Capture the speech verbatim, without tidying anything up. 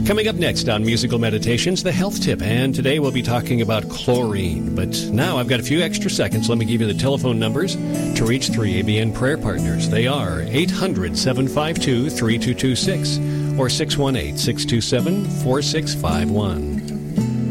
Coming up next on Musical Meditations, the health tip. And today we'll be talking about chlorine. But now I've got a few extra seconds. Let me give you the telephone numbers to reach three A B N prayer partners. They are eight hundred, seven five two, three two two six or six one eight, six two seven, four six five one.